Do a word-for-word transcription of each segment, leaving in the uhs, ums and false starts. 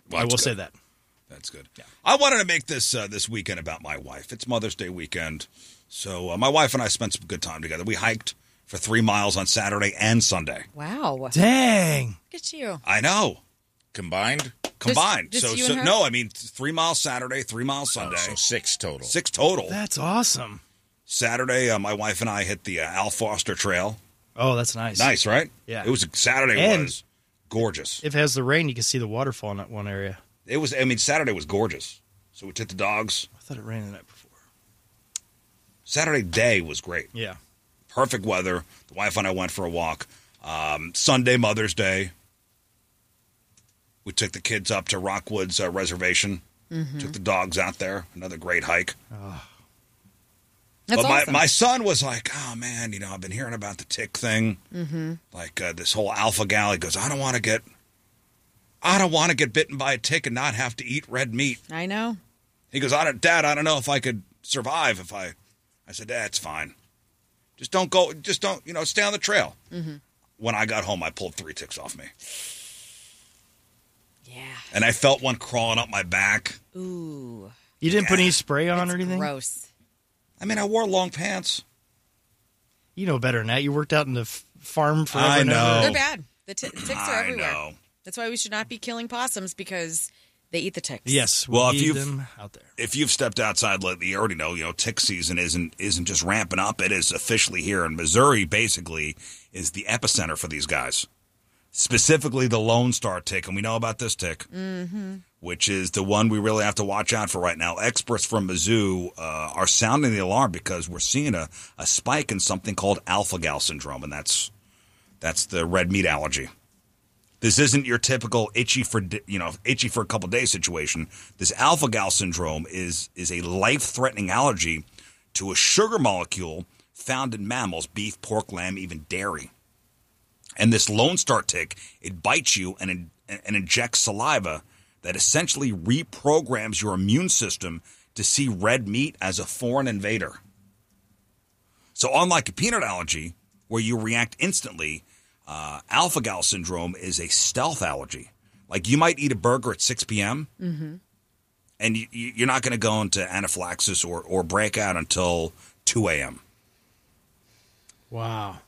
Well, I will good. say that. That's good. Yeah. I wanted to make this uh, this weekend about my wife. It's Mother's Day weekend. So uh, my wife and I spent some good time together. We hiked for three miles on Saturday and Sunday. Wow. Dang. Look at you. I know. Combined? Combined. Just- just so you so and her? no, I mean three miles Saturday, three miles Oh, Sunday. so six total. Six total. That's awesome. Saturday, uh, my wife and I hit the uh, Al Foster Trail. Oh, that's nice. Nice, right? Yeah. It was Saturday And- was gorgeous. If it has the rain, you can see the waterfall in that one area. It was. I mean, Saturday was gorgeous. So we took the dogs. I thought it rained the night before. Saturday day was great. Yeah. Perfect weather. The wife and I went for a walk. Um, Sunday, Mother's Day. We took the kids up to Rockwoods uh, Reservation. Mm-hmm. Took the dogs out there. Another great hike. That's but my, awesome. my son was like, oh, man, you know, I've been hearing about the tick thing. Mm-hmm. Like uh, this whole alpha-gal. He goes, I don't want to get, I don't want to get bitten by a tick and not have to eat red meat. I know. He goes, I don't, Dad, I don't know if I could survive if I, I said, Dad, it's fine. Just don't go, just don't, you know, stay on the trail. Mm-hmm. When I got home, I pulled three ticks off me. Yeah. And I felt one crawling up my back. Ooh. You didn't put Yeah. any spray on It's or anything? gross. I mean, I wore long pants. You know better than that. You worked out in the f- farm forever I and ever. know. They're bad. The t- ticks are I everywhere. know. That's why we should not be killing possums because they eat the ticks. Yes. Well, Well, if if you've- them out there. If you've stepped outside lately, you already know, you know, tick season isn't isn't just ramping up. It is officially here. And Missouri basically is the epicenter for these guys. Specifically the Lone Star tick. And we know about this tick, Mm-hmm. which is the one we really have to watch out for right now. Experts from Mizzou uh, are sounding the alarm because we're seeing a, a spike in something called alpha-gal syndrome, and that's that's the red meat allergy. This isn't your typical itchy for you know itchy for a couple days situation. This alpha-gal syndrome is is a life-threatening allergy to a sugar molecule found in mammals, beef, pork, lamb, even dairy. And this Lone Star tick, it bites you and and injects saliva that essentially reprograms your immune system to see red meat as a foreign invader. So unlike a peanut allergy, where you react instantly, uh, alpha-gal syndrome is a stealth allergy. Like you might eat a burger at six p.m., Mm-hmm. and you, you- you're not going to go into anaphylaxis or, or break out until two a.m. Wow.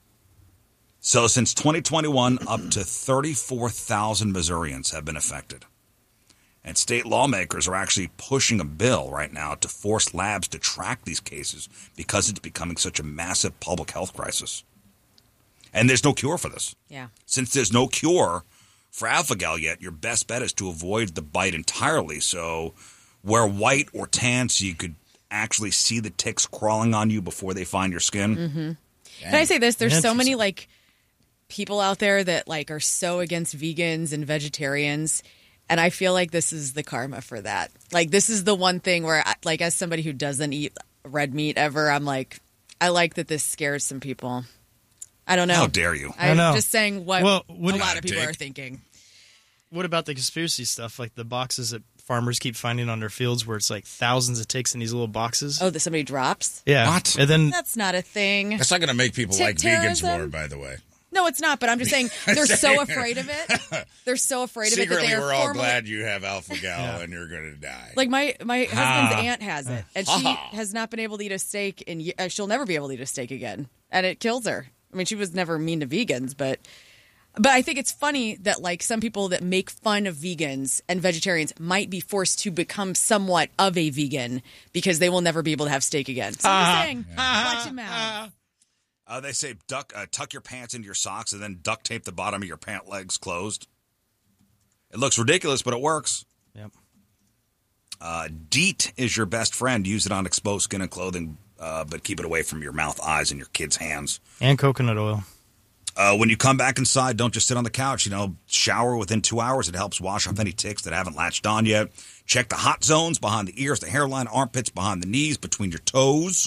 So since twenty twenty-one, up to thirty-four thousand Missourians have been affected. And state lawmakers are actually pushing a bill right now to force labs to track these cases because it's becoming such a massive public health crisis. And there's no cure for this. Yeah. Since there's no cure for alpha-gal yet, your best bet is to avoid the bite entirely. So wear white or tan so you could actually see the ticks crawling on you before they find your skin. Mm-hmm. Can I say this? There's so many Interesting. like people out there that like are so against vegans and vegetarians, and I feel like this is the karma for that. Like this is the one thing where, I, like, as somebody who doesn't eat red meat ever, I'm like, I like that this scares some people. I don't know. How dare you? I'm know. just saying what Well, a what- lot of people Dick. are thinking. What about the conspiracy stuff, like the boxes that farmers keep finding on their fields where it's like thousands of ticks in these little boxes? Oh, that somebody drops? Yeah. What? And then That's not a thing. That's not going to make people Tick like vegans terrorism? more, by the way. No, it's not. But I'm just saying they're so afraid of it. They're so afraid of it that Secretly, they are we're all formally- glad you have alpha-gal Yeah. and you're going to die. Like my my husband's Ha. aunt has it, and she has not been able to eat a steak, and ye- uh, she'll never be able to eat a steak again, and it kills her. I mean, she was never mean to vegans, but but I think it's funny that like some people that make fun of vegans and vegetarians might be forced to become somewhat of a vegan because they will never be able to have steak again. So I'm just saying, watch your mouth. Uh, they say duck, uh, tuck your pants into your socks and then duct tape the bottom of your pant legs closed. It looks ridiculous, but it works. Yep. Uh, DEET is your best friend. Use it on exposed skin and clothing, uh, but keep it away from your mouth, eyes, and your kids' hands. And coconut oil. Uh, when you come back inside, don't just sit on the couch. You know, shower within two hours. It helps wash off any ticks that haven't latched on yet. Check the hot zones behind the ears, the hairline, armpits, behind the knees, between your toes.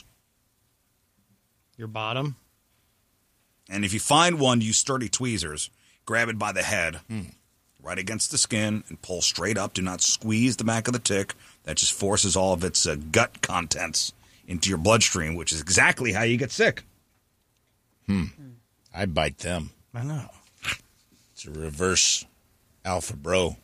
Your bottom. And if you find one, use sturdy tweezers. Grab it by the head, right against the skin, and pull straight up. Do not squeeze the back of the tick. That just forces all of its uh, gut contents into your bloodstream, which is exactly how you get sick. Hmm. I bite them. I know. It's a reverse alpha bro.